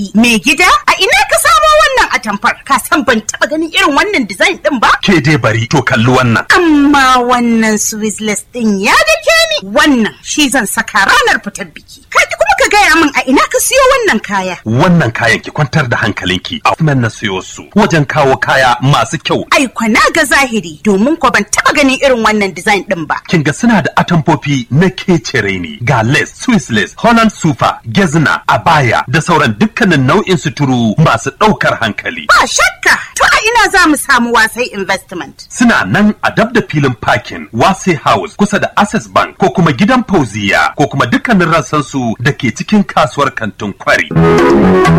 biki. Me gida, a ina ka samo wannan atamfar? Ka san ban taba ganin irin wannan design din ba? Ke dai bari to kalli wannan. Amma wannan Swissless din ya dake ni. Wannan shi zan saka ranar fitar biki. Kai kuma ka gaya min a ina ka siyo wannan kaya? Wannan kayan ki kwantar da hankalinki. A kuma na siyo su wajen kawo kaya masu kyau. Ai kwana ga zahiri domin ko ban taba ganin irin wannan design din ba. Kin ga suna da atamfofi na kecere ne. Ga lace, Swissless, Holland Super, Gezna, Abaya da sauran dukkanin nau'in suturu masu ɗaukar hankali. Ba shakka. To a ina za mu samu Wasai Investment? Suna nan a dab da filin parking Wasai House kusa da Access Bank ko kuma gidan Fauziya ko kuma dukkanin rassansu da ke cikin kasuwar kantin Kwari.